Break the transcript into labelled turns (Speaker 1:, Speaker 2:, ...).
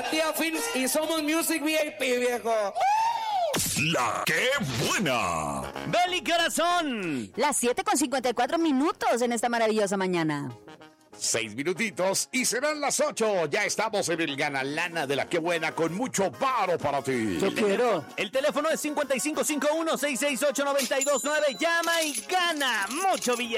Speaker 1: Tía Films y Somos Music VIP, viejo.
Speaker 2: La que buena.
Speaker 3: Beli Corazón.
Speaker 4: Las 7:54 en esta maravillosa mañana.
Speaker 2: 6 minutitos y serán las 8. Ya estamos en el Ganalana de la que buena con mucho paro para ti.
Speaker 1: Yo quiero.
Speaker 3: El teléfono es 5551-668-929. Llama y gana mucho billete.